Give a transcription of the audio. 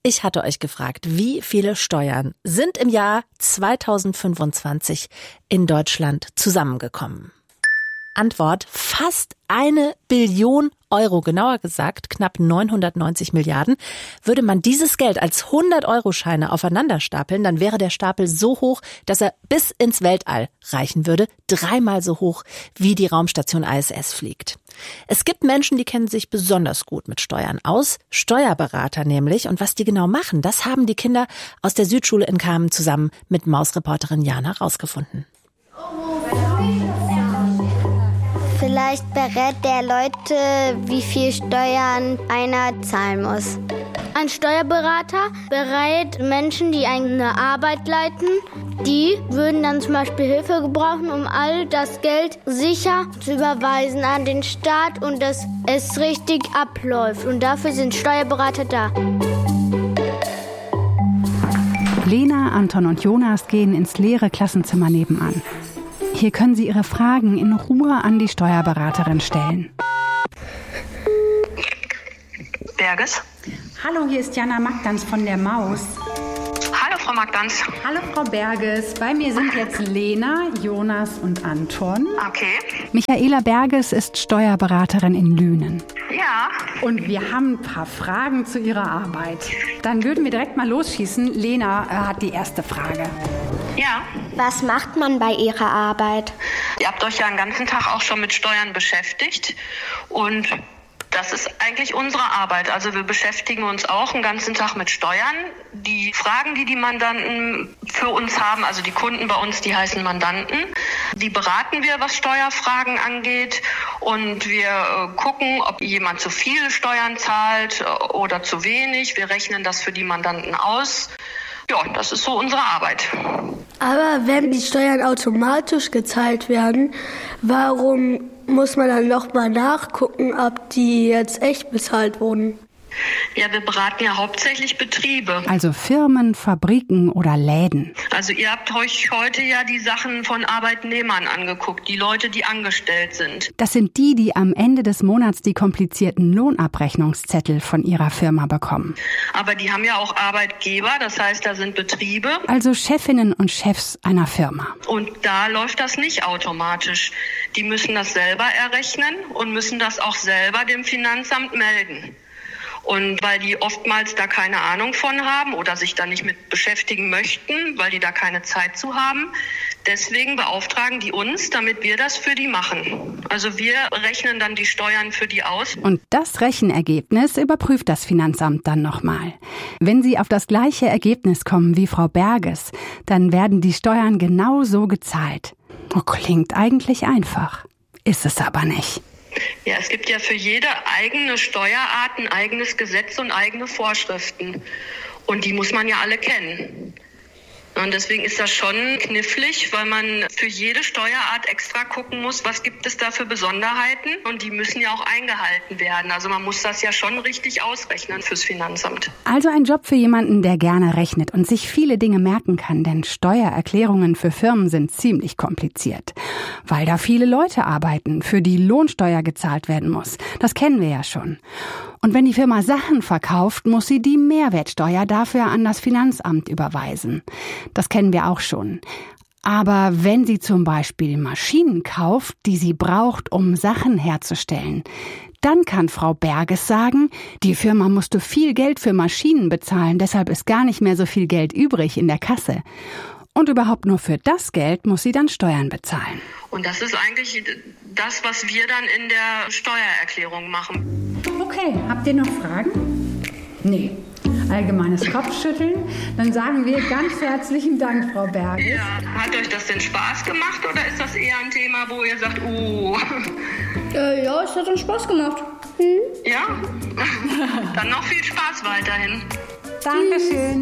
Ich hatte euch gefragt, wie viele Steuern sind im Jahr 2025 in Deutschland zusammengekommen? Antwort: fast 1 Billion Euro, genauer gesagt knapp 990 Milliarden. Würde man dieses Geld als 100-Euro-Scheine aufeinander stapeln, dann wäre der Stapel so hoch, dass er bis ins Weltall reichen würde. 3-mal so hoch, wie die Raumstation ISS fliegt. Es gibt Menschen, die kennen sich besonders gut mit Steuern aus. Steuerberater nämlich. Und was die genau machen, das haben die Kinder aus der Südschule in Kamen zusammen mit Mausreporterin Jana rausgefunden. Vielleicht berät der Leute, wie viel Steuern einer zahlen muss. Ein Steuerberater berät Menschen, die eine Arbeit leiten. Die würden dann zum Beispiel Hilfe gebrauchen, um all das Geld sicher zu überweisen an den Staat und dass es richtig abläuft. Und dafür sind Steuerberater da. Lena, Anton und Jonas gehen ins leere Klassenzimmer nebenan. Hier können sie ihre Fragen in Ruhe an die Steuerberaterin stellen. Berges? Hallo, hier ist Jana Magdans von der Maus. Hallo, Frau Magdans. Hallo, Frau Berges. Bei mir sind jetzt Lena, Jonas und Anton. Okay. Michaela Berges ist Steuerberaterin in Lünen. Ja. Und wir haben ein paar Fragen zu ihrer Arbeit. Dann würden wir direkt mal losschießen. Lena hat die erste Frage. Ja. Was macht man bei Ihrer Arbeit? Ihr habt euch ja den ganzen Tag auch schon mit Steuern beschäftigt und das ist eigentlich unsere Arbeit. Also wir beschäftigen uns auch den ganzen Tag mit Steuern. Die Fragen, die Mandanten für uns haben, also die Kunden bei uns, die heißen Mandanten, die beraten wir, was Steuerfragen angeht. Und wir gucken, ob jemand zu viel Steuern zahlt oder zu wenig. Wir rechnen das für die Mandanten aus. Ja, das ist so unsere Arbeit. Aber wenn die Steuern automatisch gezahlt werden, warum muss man dann nochmal nachgucken, ob die jetzt echt bezahlt wurden? Ja, wir beraten ja hauptsächlich Betriebe. Also Firmen, Fabriken oder Läden. Also ihr habt euch heute ja die Sachen von Arbeitnehmern angeguckt, die Leute, die angestellt sind. Das sind die, die am Ende des Monats die komplizierten Lohnabrechnungszettel von ihrer Firma bekommen. Aber die haben ja auch Arbeitgeber, das heißt, da sind Betriebe. Also Chefinnen und Chefs einer Firma. Und da läuft das nicht automatisch. Die müssen das selber errechnen und müssen das auch selber dem Finanzamt melden. Und weil die oftmals da keine Ahnung von haben oder sich da nicht mit beschäftigen möchten, weil die da keine Zeit zu haben, deswegen beauftragen die uns, damit wir das für die machen. Also wir rechnen dann die Steuern für die aus. Und das Rechenergebnis überprüft das Finanzamt dann nochmal. Wenn sie auf das gleiche Ergebnis kommen wie Frau Berges, dann werden die Steuern genauso gezahlt. Oh, klingt eigentlich einfach. Ist es aber nicht. Ja, es gibt ja für jede eigene Steuerart ein eigenes Gesetz und eigene Vorschriften. Und die muss man ja alle kennen. Und deswegen ist das schon knifflig, weil man für jede Steuerart extra gucken muss, was gibt es da für Besonderheiten. Und die müssen ja auch eingehalten werden. Also man muss das ja schon richtig ausrechnen fürs Finanzamt. Also ein Job für jemanden, der gerne rechnet und sich viele Dinge merken kann. Denn Steuererklärungen für Firmen sind ziemlich kompliziert. Weil da viele Leute arbeiten, für die Lohnsteuer gezahlt werden muss. Das kennen wir ja schon. Und wenn die Firma Sachen verkauft, muss sie die Mehrwertsteuer dafür an das Finanzamt überweisen. Das kennen wir auch schon. Aber wenn sie zum Beispiel Maschinen kauft, die sie braucht, um Sachen herzustellen, dann kann Frau Berges sagen, die Firma musste viel Geld für Maschinen bezahlen, deshalb ist gar nicht mehr so viel Geld übrig in der Kasse. Und überhaupt nur für das Geld muss sie dann Steuern bezahlen. Und das ist eigentlich das, was wir dann in der Steuererklärung machen. Okay, habt ihr noch Fragen? Nee. Allgemeines Kopfschütteln. Dann sagen wir ganz herzlichen Dank, Frau Berges. Ja, hat euch das denn Spaß gemacht oder ist das eher ein Thema, wo ihr sagt, oh? Ja, es hat uns Spaß gemacht. Ja? Dann noch viel Spaß weiterhin. Dankeschön.